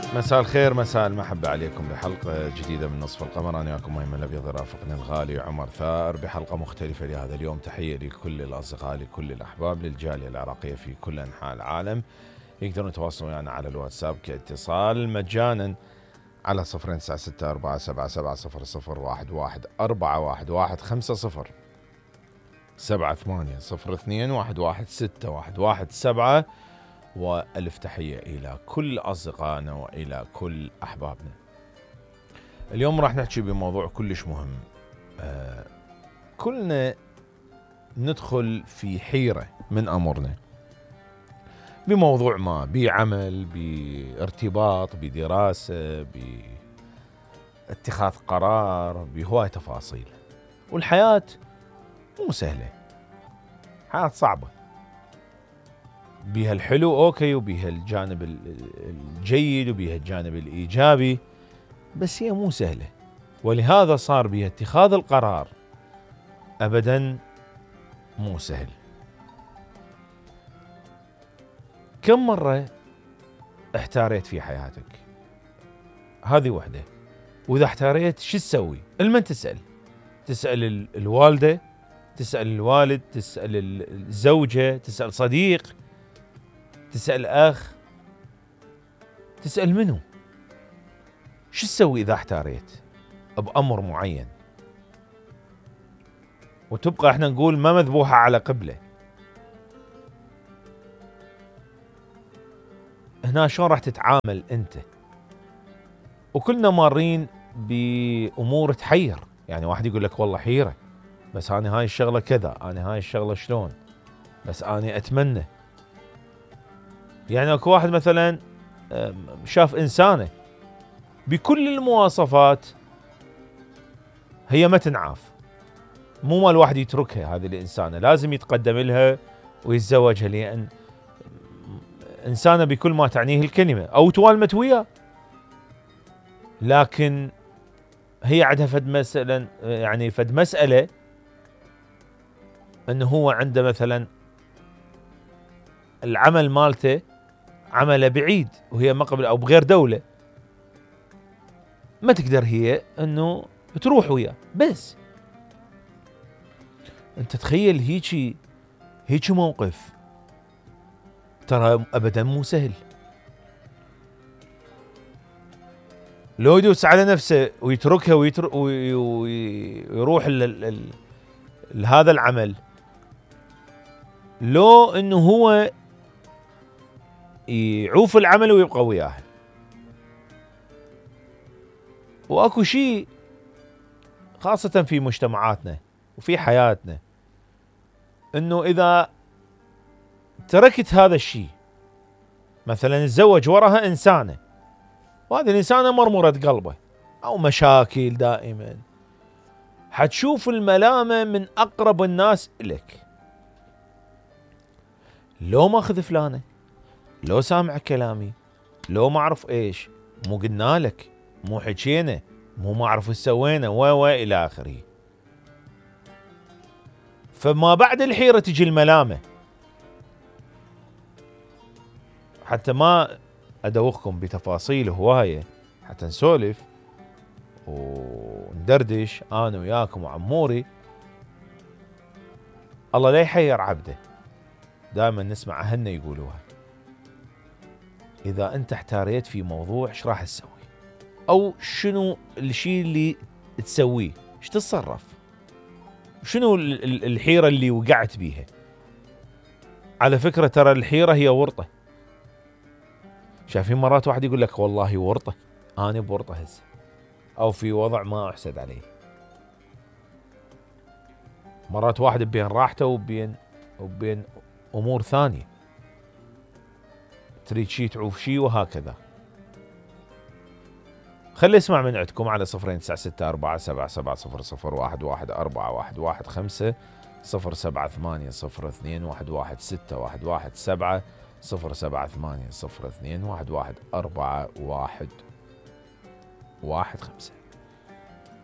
مساء الخير، مساء المحبة عليكم بحلقة جديدة من نصف القمر. أنا وياكم مهيمن الأبيض، يرافقني الغالي عمر ثائر بحلقة مختلفة لهذا اليوم. تحية لكل الأصدقاء، لكل الأحباب، للجالية العراقية في كل أنحاء العالم. يقدرون يتواصلون معنا على الواتساب كاتصال مجانا على 09647701150 وألف تحية إلى كل أصدقائنا وإلى كل أحبابنا. اليوم راح نحكي بموضوع كلش مهم. كلنا ندخل في حيرة من أمرنا بموضوع ما، بعمل، بارتباط، بدراسة، باتخاذ قرار، بهواية تفاصيل. والحياة مو سهلة، حياة صعبة، بها الحلو أوكي، وبها الجانب الجيد، وبها الجانب الإيجابي، بس هي مو سهلة. ولهذا صار بها اتخاذ القرار أبدا مو سهل. كم مرة احتاريت في حياتك؟ هذه وحدة. وإذا احتاريت شو تسوي؟ لمن تسأل؟ تسأل الوالدة، تسأل الوالد، تسأل الزوجة، تسأل صديق، تسأل أخ، تسأل منو؟ شو تسوي إذا احتاريت بأمر معين؟ وتبقى احنا نقول ما مذبوحة على قبلة. هنا شلون راح تتعامل أنت؟ وكلنا مارين بأمور تحير. يعني واحد يقول لك والله حيرة، بس أنا هاي الشغلة كذا، أنا هاي الشغلة شلون، بس أنا أتمنى. يعني اكو واحد مثلا شاف إنسانة بكل المواصفات هي ما تنعاف، مو مال الواحد يتركها. هذه الإنسانة لازم يتقدم لها ويتزوجها، لأن إنسانة بكل ما تعنيه الكلمة، أو توالمت وياه. لكن هي عندها فد مسألة أنه هو عنده مثلا العمل مالته عمله بعيد، وهي ما قبل أو بغير دولة، ما تقدر هي أنه تروح وياه. بس أنت تخيل هيجي موقف ترى أبدا مو سهل. لو يدوس على نفسه ويتركها ويروح لهذا العمل، لو انه هو يعوف العمل ويبقى وياه. واكو شيء خاصة في مجتمعاتنا وفي حياتنا، انه اذا تركت هذا الشيء، مثلا تزوج وراها انسانة، وهذه الانسانة مرمرة قلبه او مشاكل دائما، حتشوف الملامة من اقرب الناس لك. لو ما اخذ فلانة، لو سامع كلامي، لو ما اعرف ايش، مو قلنا لك، مو حكينا، مو ما اعرف ايش سوينا، و الى اخره. فما بعد الحيرة تجي الملامة. حتى ما ادوخكم بتفاصيل هواية، حتى نسولف وندردش انا وياكم وعموري. الله لا يحير عبده. دائما نسمع اهلنا يقولوها، اذا انت احتاريت في موضوع ايش راح تسوي، او شنو الشيء اللي تسويه، ايش تتصرف، شنو الحيرة اللي وقعت بيها. على فكرة ترى الحيرة هي ورطة. شايفين مرات واحد يقول لك والله ورطة، انا بورطة هسه، او في وضع ما احسد عليه. مرات واحد بين راحته وبين امور ثانية، تريد شيء تعوف شيء وهكذا. خلي اسمع من عندكم على 096477001114115 07802116117 07802114115.